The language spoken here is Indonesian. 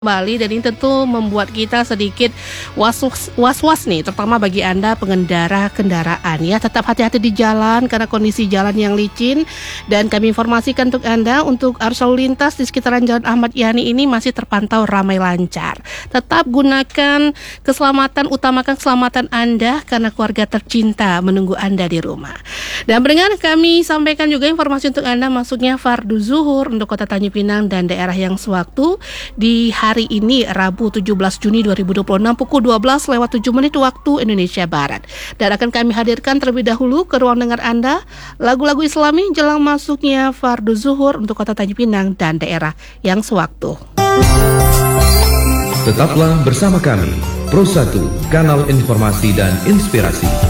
Bali, dan ini tentu membuat kita sedikit was-was nih, terutama bagi Anda pengendara kendaraan ya. Tetap hati-hati di jalan karena kondisi jalan yang licin, dan kami informasikan untuk Anda untuk arus lalu lintas di sekitaran Jalan Ahmad Yani ini masih terpantau ramai lancar. Tetap gunakan keselamatan, utamakan keselamatan Anda karena keluarga tercinta menunggu Anda di rumah. Dan pendengar, kami sampaikan juga informasi untuk Anda masuknya fardu zuhur untuk Kota Tanjung Pinang dan daerah yang sewaktu di hari ini Rabu 17 Juni 2026 pukul 12:07 waktu Indonesia Barat. Dan akan kami hadirkan terlebih dahulu ke ruang dengar Anda lagu-lagu Islami jelang masuknya fardu zuhur untuk Kota Tanjung Pinang dan daerah yang sewaktu. Tetaplah bersama kami, Pro 1, kanal informasi dan inspirasi.